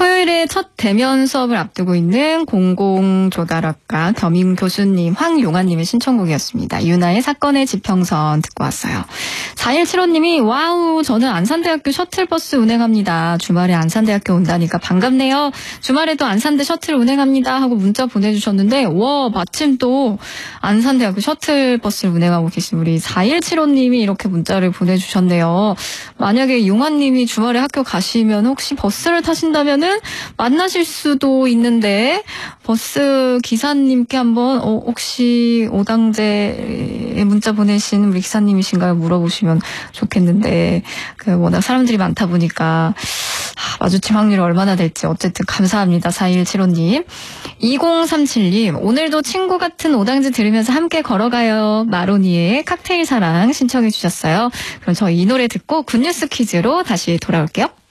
토요일에 첫 대면 수업을 앞두고 있는 공공조달학과 겸임 교수님 황용아님의 신청곡이었습니다. 유나의 사건의 지평선 듣고 왔어요. 4175님이 와우 저는 안산대학교 셔틀버스 운행합니다. 주말에 안산대학교 온다니까 반갑네요. 주말에도 안산대 셔틀 운행합니다 하고 문자 보내주셨는데 와 마침 또 안산대학교 셔틀버스를 운행하고 계신 우리 4175님이 이렇게 문자를 보내주셨네요. 만약에 용아님이 주말에 학교 가시면 혹시 버스를 타신다면은 만나실 수도 있는데 버스 기사님께 한번 혹시 오당제에 문자 보내신 우리 기사님이신가요? 물어보시면 좋겠는데 워낙 사람들이 많다 보니까 마주칠 확률이 얼마나 될지 어쨌든 감사합니다. 4175님. 2037님 오늘도 친구 같은 오당제 들으면서 함께 걸어가요. 마로니의 칵테일 사랑 신청해 주셨어요. 그럼 저 이 노래 듣고 굿뉴스 퀴즈로 다시 돌아올게요.